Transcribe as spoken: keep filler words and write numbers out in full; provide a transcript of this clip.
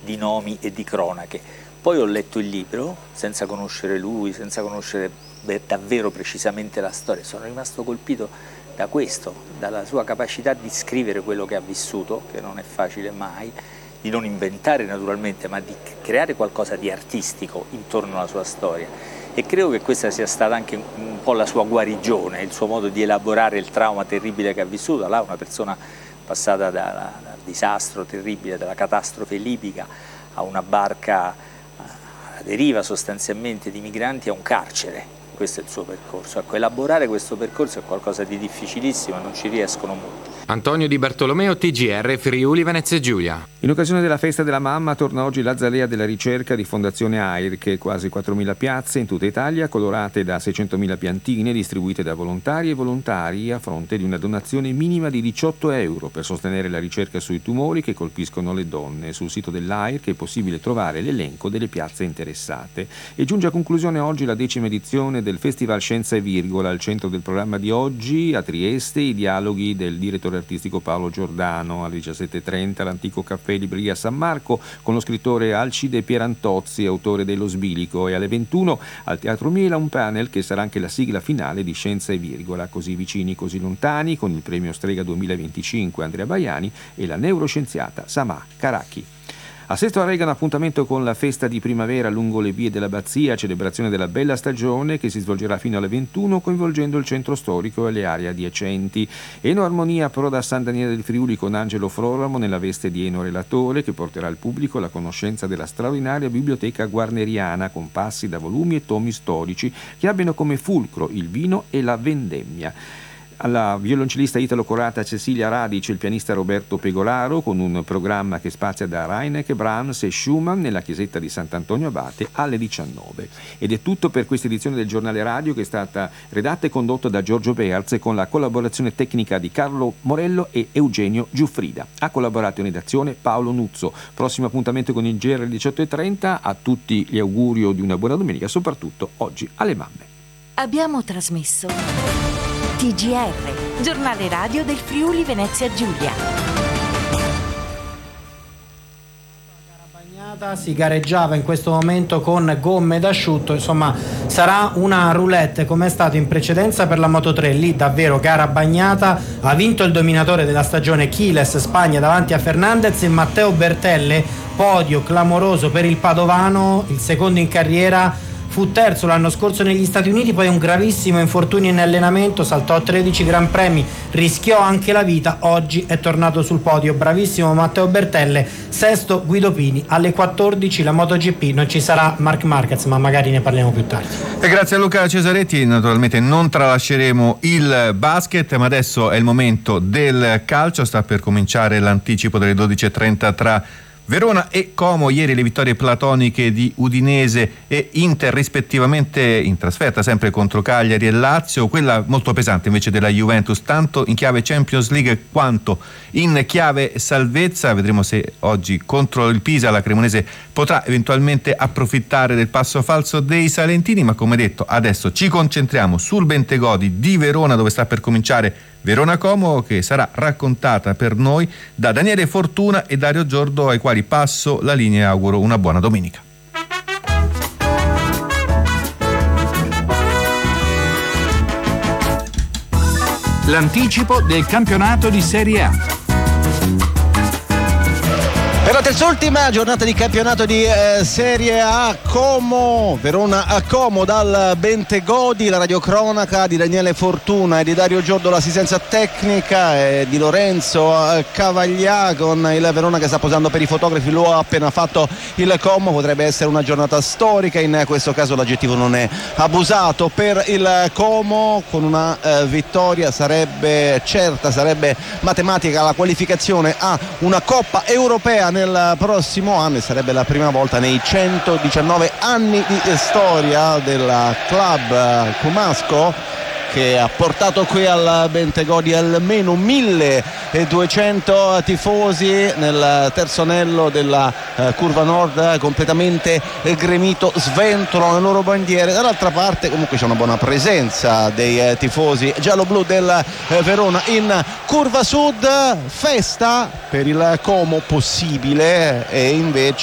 di nomi e di cronache. Poi ho letto il libro senza conoscere lui, senza conoscere beh, davvero precisamente la storia, sono rimasto colpito da questo, dalla sua capacità di scrivere quello che ha vissuto, che non è facile mai, di non inventare naturalmente, ma di creare qualcosa di artistico intorno alla sua storia. E credo che questa sia stata anche un po' la sua guarigione, il suo modo di elaborare il trauma terribile che ha vissuto. Là una persona passata dal disastro terribile, dalla catastrofe libica, a una barca a deriva sostanzialmente di migranti, a un carcere. Questo è il suo percorso. Ecco, elaborare questo percorso è qualcosa di difficilissimo, non ci riescono molti. Antonio Di Bartolomeo, T G R, Friuli Venezia Giulia. In occasione della festa della mamma torna oggi l'Azalea della ricerca di Fondazione AIR, che quasi quattromila piazze in tutta Italia, colorate da seicentomila piantine distribuite da volontari e volontari a fronte di una donazione minima di diciotto euro per sostenere la ricerca sui tumori che colpiscono le donne. Sul sito dell'AIR che è possibile trovare l'elenco delle piazze interessate. E giunge a conclusione oggi la decima edizione del Festival Scienza e Virgola. Al centro del programma di oggi a Trieste i dialoghi del direttore artistico Paolo Giordano. Alle diciassette e trenta l'antico caffè libreria San Marco con lo scrittore Alcide Pierantozzi, autore dello Sbilico, e alle ventuno al Teatro Miela un panel che sarà anche la sigla finale di Scienza e Virgola, così vicini così lontani, con il premio Strega duemilaventicinque Andrea Baiani e la neuroscienziata Samah Karaki. A Sesto Arregano appuntamento con la festa di primavera lungo le vie dell'abbazia, celebrazione della bella stagione che si svolgerà fino alle ventuno coinvolgendo il centro storico e le aree adiacenti. Eno Armonia approda a San Daniele del Friuli con Angelo Floramo nella veste di Eno Relatore, che porterà al pubblico la conoscenza della straordinaria biblioteca guarneriana con passi da volumi e tomi storici che abbiano come fulcro il vino e la vendemmia. Alla violoncellista italo-croata Cecilia Radic e il pianista Roberto Pegoraro con un programma che spazia da Reinecke, Brahms e Schumann nella chiesetta di Sant'Antonio Abate alle diciannove. Ed è tutto per questa edizione del Giornale Radio, che è stata redatta e condotta da Giorgio Bearz con la collaborazione tecnica di Carlo Morello e Eugenio Giuffrida. Ha collaborato in redazione Paolo Nuzzo. Prossimo appuntamento con il G R alle diciotto e trenta. A tutti gli augurio di una buona domenica, soprattutto oggi alle mamme. Abbiamo trasmesso T G R, Giornale Radio del Friuli Venezia Giulia. Si gareggiava in questo momento con gomme d'asciutto, insomma sarà una roulette come è stato in precedenza per la Moto tre. Lì davvero gara bagnata, ha vinto il dominatore della stagione Chiles Spagna davanti a Fernandez e Matteo Bertelle, podio clamoroso per il padovano, il secondo in carriera. Fu terzo l'anno scorso negli Stati Uniti, poi un gravissimo infortunio in allenamento, saltò tredici Gran Premi, rischiò anche la vita, oggi è tornato sul podio. Bravissimo Matteo Bertelle, sesto Guido Pini. Alle quattordici la MotoGP, non ci sarà Marc Marquez, ma magari ne parliamo più tardi. E grazie a Luca Cesaretti, naturalmente non tralasceremo il basket, ma adesso è il momento del calcio, sta per cominciare l'anticipo delle dodici e trenta tra Verona e Como. Ieri le vittorie platoniche di Udinese e Inter rispettivamente in trasferta, sempre contro Cagliari e Lazio, quella molto pesante invece della Juventus, tanto in chiave Champions League quanto in chiave salvezza. Vedremo se oggi contro il Pisa la Cremonese potrà eventualmente approfittare del passo falso dei salentini, ma come detto adesso ci concentriamo sul Bentegodi di Verona, dove sta per cominciare Verona Como, che sarà raccontata per noi da Daniele Fortuna e Dario Giordo, ai quali passo la linea e auguro una buona domenica. L'anticipo del campionato di Serie A. Per la terz'ultima giornata di campionato di eh, Serie A, Como, Verona a Como dal Bentegodi, la radiocronaca di Daniele Fortuna e di Dario Giordo, l'assistenza tecnica e di Lorenzo Cavaglia, con il Verona che sta posando per i fotografi. Lo ha appena fatto il Como, potrebbe essere una giornata storica, in questo caso l'aggettivo non è abusato per il Como. Con una eh, vittoria sarebbe certa, sarebbe matematica la qualificazione a una Coppa Europea nel prossimo anno, e sarebbe la prima volta nei centodiciannove anni di storia del club comasco, che ha portato qui al Bentegodi almeno milleduecento tifosi nel terzo anello della eh, curva nord, completamente gremito, sventolano le loro bandiere. Dall'altra parte comunque c'è una buona presenza dei eh, tifosi giallo-blu del eh, Verona in curva sud. Festa per il Como possibile, e invece